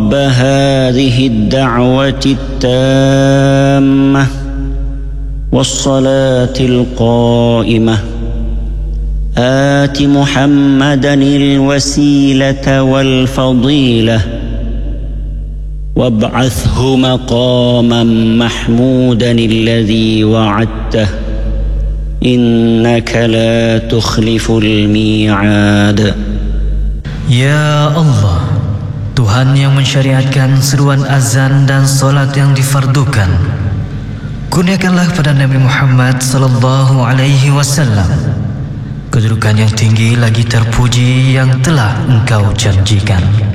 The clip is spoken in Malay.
رب هذه الدعوة التامة والصلاة القائمة آت محمدا الوسيلة والفضيلة وابعثه مقاما محمودا الذي وعدته إنك لا تخلف الميعاد. Ya Allah, Tuhan yang mensyariatkan seruan azan dan solat yang difardukan, kurniakanlah pada Nabi Muhammad sallallahu alaihi wasallam kedudukan yang tinggi lagi terpuji yang telah Engkau janjikan.